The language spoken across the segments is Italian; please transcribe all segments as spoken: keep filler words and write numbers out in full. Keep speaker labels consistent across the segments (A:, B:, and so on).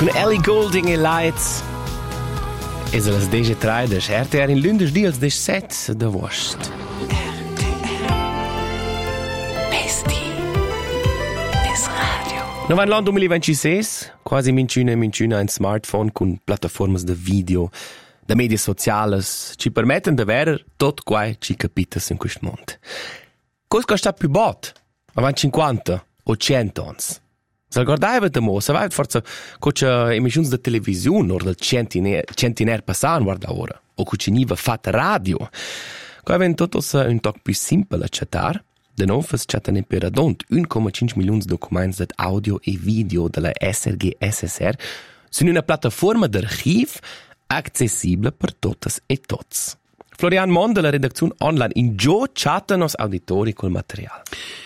A: con Ellie Goulding e Lights. Es las dece tre de R T R in lundes diels de set de vost.
B: R T R. Besti. Des radio.
A: No van l'anno duemilaventisei, quasi minciuna e minciuna un smartphone con piattaforme de video, de medie sociales, ci permettono di avere tot quai ci capitas in questo mondo. Cosa costa più bot? Avanti cinquanta o cento ans. Se guardava da mo, se vai forse coche emissioni de televisione o del centinaire, centinaire passan guarda ora, o coche niva fatta radio. Qua ven totos un toc più simple a chattar. De nou fas chatten per radont uno virgola cinque milioni di documenti de audio e video della S R G S S R su una piattaforma d'archiv accessibile per totes e tots. Florian Mon della redazione online in Gio chatta nos auditori col materiale.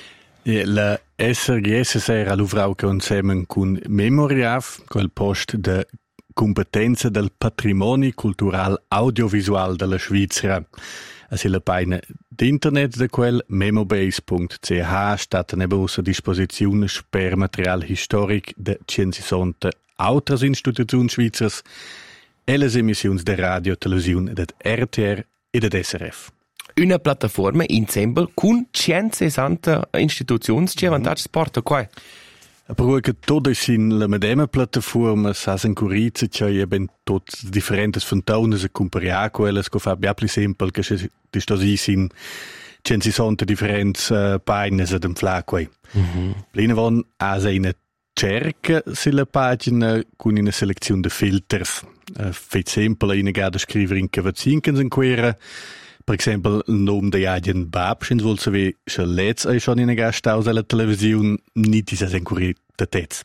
C: La S R G S S R ha luvrau insieme con Memoriaf, quel post de competenza del patrimonio cultural audiovisual della Svizzera. Also la pagina d'internet de quel memobase punto c h stat nebe a disposizione per material historic de centosessanta altres instituzioni svizzers e le emissioni de radio, televisione de R T R e de S R F.
A: Una piattaforma insieme con centosessanta istituzioni che vantaggio porta qua.
C: Però che tutte in la medesima piattaforma sa in Curizia c'è ben tutte differenti fontaine e comparare quelle che fa più semplice che ci sto in centosessanta differenti uh, pagine ad inflare. Mm-hmm. Plina von a una cerca sulla pagina con una selezione di filters. Uh, per esempio, una gada scrivere in cavazinkens in quera. Per esempio, il nome di Adrian Babschen vuol sapere se let's è schon in una gasthaus alla televisione, nicht ist es ein Kurier der Tetz.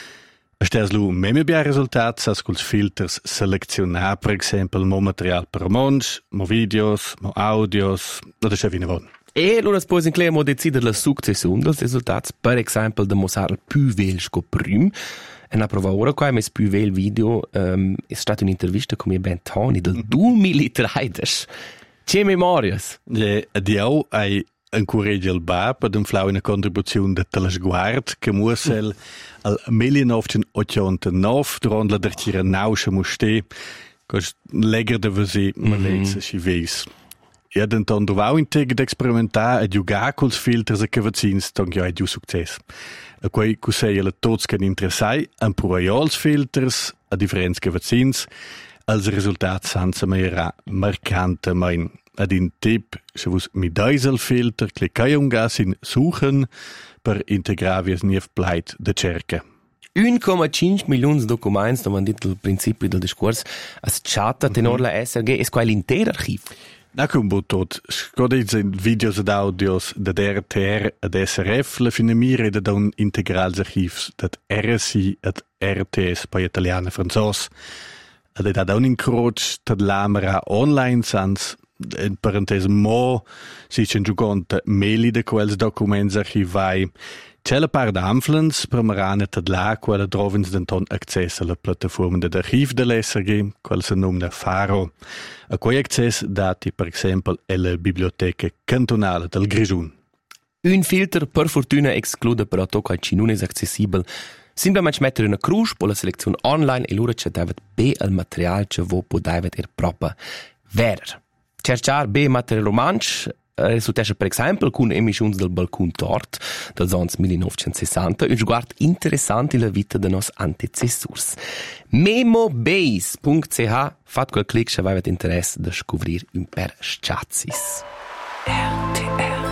C: A sters lu meme bia resultat sas culs filters selezionar, per esempio, mo material per monsch, mo videos, mo audios, oder sche vine von.
A: E allora poi in clare decidere la successione dels resultats, per esempio, de mosar più vel sco prim. E na prova ora qua mes più vel video um, è stata un'intervista con mia Ben Tony del duemilatredici. C'è memorias?
C: E adiau ai encourage il bar per un flau una contribuzione de telesguard che mussel al millenovecentottantanove durante la dertira nauscia muste cos legger de vesi malezza si ves. E den ton dovau integ d'experimentar e giugar culs filters e cavazzins ton jo ai giu success. E quei cusei le tots che interessai an proiols filters a differents cavazzins als resultat sansa meiera marcante mein. Ad in tip, se vos mi deisel filter cliccai un gas in suchen per integravies nief pleit de cerca.
A: uno virgola cinque milioni di documenti, come detto al principio del discorso, as chatta tenor la S R G, è qua l'intero archivo.
C: Na cum tot, scodits in videos ed audios de R T R ed S R F, le finemire de un integrals archiv dat R S I ed R T S per italiano e franzos. Ed è da un incrocio tad l'amera online sans in parentesi mo si c'è giù conto meli de quels documents archivai. C'è la part d'amflens per marane tad là quella trovins denton access alla piattaforma d'archiv dell'S R G, quella si nomina Faro. A quei access dati per esempio alla biblioteca cantonale del Grigiun.
A: Un filter per fortuna esclude però tocca che non è accessibile. Simplemente mettere una cruce per la selezione online e loro c'è davet be al materiale che vo po davet er proprio verer. Cercar be material romansch risulta per esempio con emissioni del Balcon Tort dels ans millenovecentosessanta un sguard interessante la vita de nos antecessors. memobase punto c h fat quel clic se avete interesse de scoprir un per schatzis.
B: R T R